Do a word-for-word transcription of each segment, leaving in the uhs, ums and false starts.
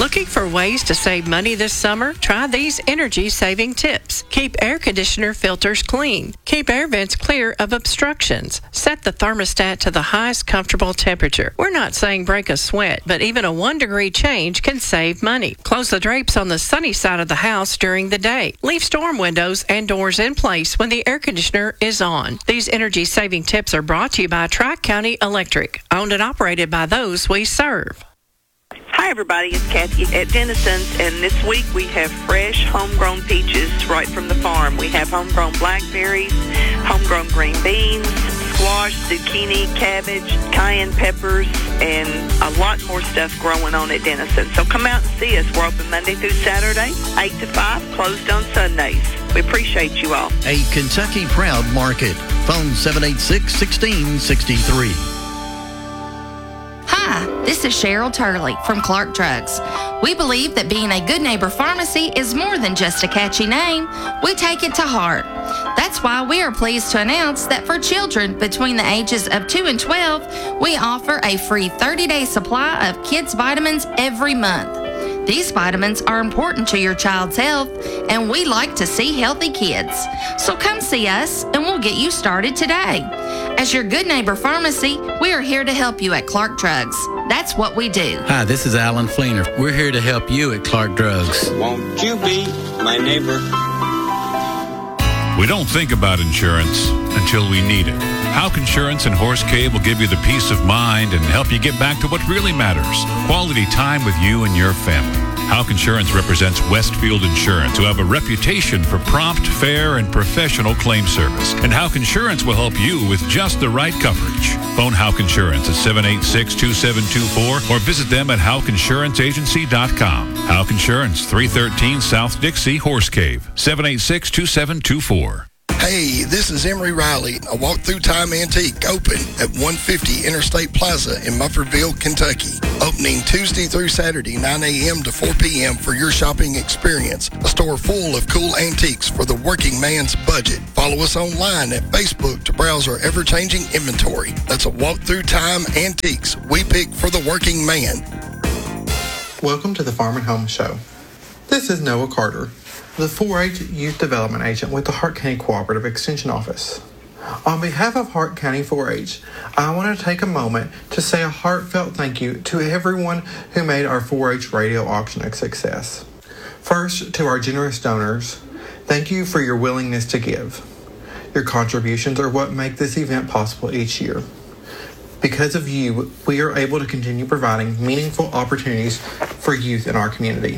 Looking for ways to save money this summer? Try these energy-saving tips. Keep air conditioner filters clean. Keep air vents clear of obstructions. Set the thermostat to the highest comfortable temperature. We're not saying break a sweat, but even a one-degree change can save money. Close the drapes on the sunny side of the house during the day. Leave storm windows and doors in place when the air conditioner is on. These energy-saving tips are brought to you by Tri-County Electric, owned and operated by those we serve. Hi, everybody. It's Kathy at Dennison's, and this week we have fresh homegrown peaches right from the farm. We have homegrown blackberries, homegrown green beans, squash, zucchini, cabbage, cayenne peppers, and a lot more stuff growing on at Dennison's. So come out and see us. We're open Monday through Saturday, eight to five, closed on Sundays. We appreciate you all. A Kentucky Proud Market. Phone seven eight six, one six six three. Hi, this is Cheryl Turley from Clark Drugs. We believe that being a good neighbor pharmacy is more than just a catchy name. We take it to heart. That's why we are pleased to announce that for children between the ages of two and twelve, we offer a free thirty-day supply of kids' vitamins every month. These vitamins are important to your child's health, and we like to see healthy kids. So come see us, and we'll get you started today. As your good neighbor pharmacy, we are here to help you at Clark Drugs. That's what we do. Hi, this is Alan Fleener. We're here to help you at Clark Drugs. Won't you be my neighbor? We don't think about insurance until we need it. Houck Insurance and Horse Cave will give you the peace of mind and help you get back to what really matters. Quality time with you and your family. Houck Insurance represents Westfield Insurance, who have a reputation for prompt, fair, and professional claim service. And Houck Insurance will help you with just the right coverage. Phone Houck Insurance at seven eight six, two seven two four or visit them at houck insurance agency dot com. Houck Insurance, three thirteen South Dixie, Horse Cave, seven eight six, two seven two four. Hey, this is Emery Riley, a walk-through time antique open at one fifty Interstate Plaza in Muffordsville, Kentucky. Opening Tuesday through Saturday, nine a.m. to four p.m. for your shopping experience. A store full of cool antiques for the working man's budget. Follow us online at Facebook to browse our ever-changing inventory. That's a walk-through time antiques we pick for the working man. Welcome to the Farm and Home Show. This is Noah Carter, the four H Youth Development Agent with the Hart County Cooperative Extension Office. On behalf of Hart County four H, I want to take a moment to say a heartfelt thank you to everyone who made our four H radio auction a success. First, to our generous donors, thank you for your willingness to give. Your contributions are what make this event possible each year. Because of you, we are able to continue providing meaningful opportunities for youth in our community.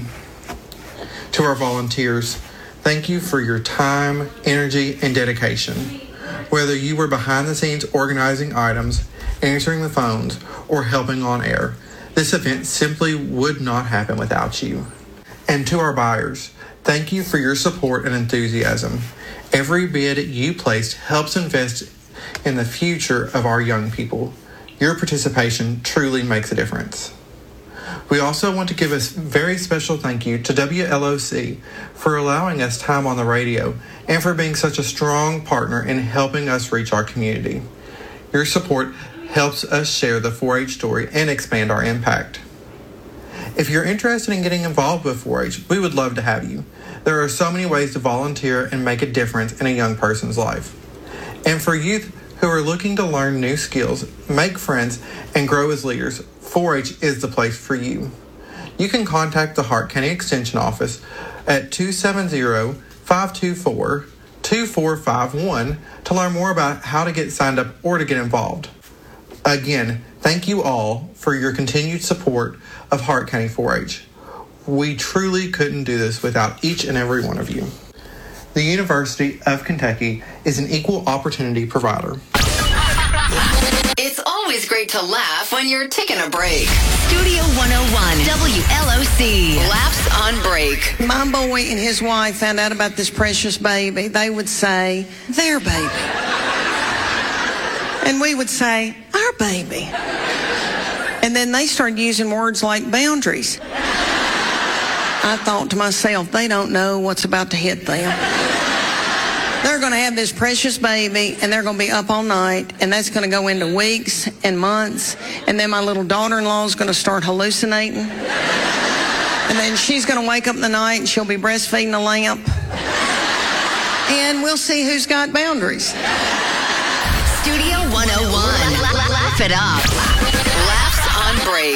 To our volunteers, thank you for your time, energy, and dedication. Whether you were behind the scenes organizing items, answering the phones, or helping on air, this event simply would not happen without you. And to our buyers, thank you for your support and enthusiasm. Every bid you placed helps invest in the future of our young people. Your participation truly makes a difference. We also want to give a very special thank you to W L O C for allowing us time on the radio and for being such a strong partner in helping us reach our community. Your support helps us share the four H story and expand our impact. If you're interested in getting involved with four H, we would love to have you. There are so many ways to volunteer and make a difference in a young person's life. And for youth who are looking to learn new skills, make friends, and grow as leaders, four H is the place for you. You can contact the Hart County Extension Office at two seven zero, five two four, two four five one to learn more about how to get signed up or to get involved. Again, thank you all for your continued support of Hart County four H. We truly couldn't do this without each and every one of you. The University of Kentucky is an equal opportunity provider. It's always great to laugh when you're taking a break. Studio one oh one, W L O C, Laughs on Break. My boy and his wife found out about this precious baby. They would say, their baby. And we would say, our baby. And then they started using words like boundaries. I thought to myself, they don't know what's about to hit them. They're going to have this precious baby, and they're going to be up all night, and that's going to go into weeks and months, and then my little daughter-in-law is going to start hallucinating. And then she's going to wake up in the night and she'll be breastfeeding a lamp. And we'll see who's got boundaries. Studio one oh one. Laugh it up. Laughs on break.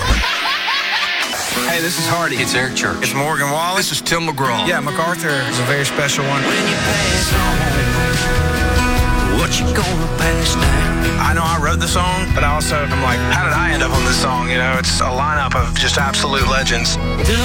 Hey, this is Hardy. It's Eric Church. It's Morgan Wallace. This is Tim McGraw. Yeah, MacArthur is a very special one. When you pass on, what you gonna pass down? I know I wrote the song, but I also, I'm like, how did I end up on this song? You know, it's a lineup of just absolute legends.